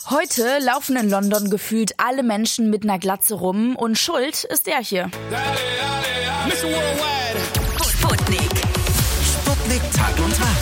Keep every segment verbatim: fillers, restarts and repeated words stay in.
Heute laufen in London gefühlt alle Menschen mit einer Glatze rum und schuld ist er hier. Sputnik. Sputnik Tag und Tag.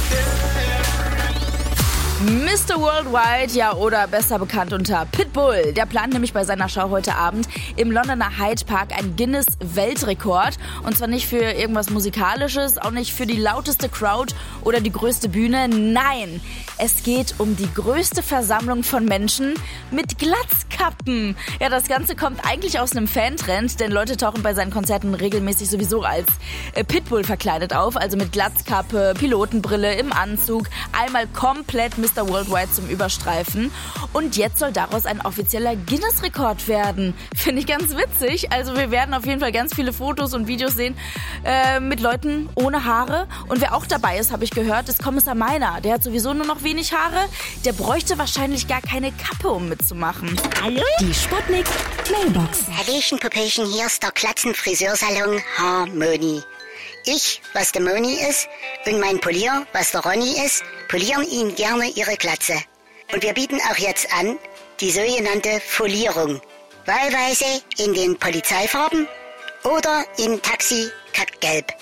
Mister Worldwide, ja, oder besser bekannt unter Pitbull. Der plant nämlich bei seiner Show heute Abend im Londoner Hyde Park einen Guinness-Weltrekord. Und zwar nicht für irgendwas Musikalisches, auch nicht für die lauteste Crowd oder die größte Bühne. Nein, es geht um die größte Versammlung von Menschen mit Glatzkappen. Ja, das Ganze kommt eigentlich aus einem Fantrend, denn Leute tauchen bei seinen Konzerten regelmäßig sowieso als Pitbull verkleidet auf. Also mit Glatzkappe, Pilotenbrille, im Anzug, einmal komplett Mister Worldwide zum Überstreifen. Und jetzt soll daraus ein offizieller Guinness-Rekord werden. Finde ich ganz witzig. Also wir werden auf jeden Fall ganz viele Fotos und Videos sehen äh, mit Leuten ohne Haare. Und wer auch dabei ist, habe ich gehört, ist Kommissar Meiner. Der hat sowieso nur noch wenig Haare. Der bräuchte wahrscheinlich gar keine Kappe, um mitzumachen. Hallo? Die Sputnik Mailbox. Hallöchen, Puppelchen, hier ist der Glatzenfriseursalon Harmony. Ich, was der Moni ist, und mein Polier, was der Ronny ist, polieren Ihnen gerne Ihre Glatze. Und wir bieten auch jetzt an die sogenannte Folierung. Wahlweise in den Polizeifarben oder in Taxi-Kackgelb.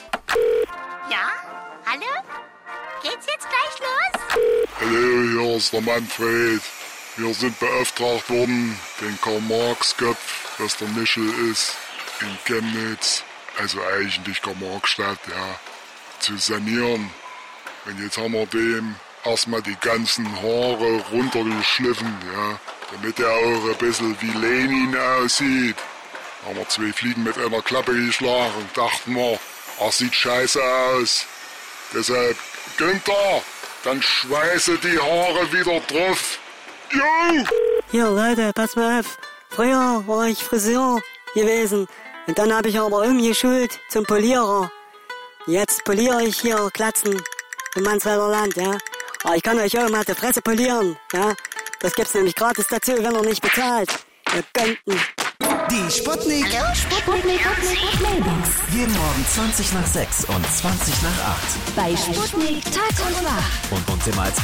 Ja? Hallo? Geht's jetzt gleich los? Hallo, hier ist der Manfred. Wir sind beauftragt worden, den Karl-Marx-Köpf, das der Michel ist, in Chemnitz, also eigentlich Karl-Marx-Stadt, ja, zu sanieren. Und jetzt haben wir dem erstmal die ganzen Haare runtergeschliffen, ja, damit er auch ein bisschen wie Lenin aussieht. Da haben wir zwei Fliegen mit einer Klappe geschlagen, dachten wir, er sieht scheiße aus. Deshalb, Günther, dann schweiße die Haare wieder drauf. Jo! Hier, Leute, pass mal auf. Früher war ich Friseur gewesen. Und dann habe ich aber umgeschult zum Polierer. Jetzt poliere ich hier Glatzen im Mansfelder Land, ja. Aber ich kann euch auch mal die Fresse polieren, ja. Das gibt's nämlich gratis dazu, wenn ihr nicht bezahlt. Ihr Gönnten. Die Sputnik. Hallo? Sputnik Mailbox. Jeden Morgen zwanzig nach sechs und zwanzig nach acht. Bei Sputnik Tag und Tag. Und uns immer als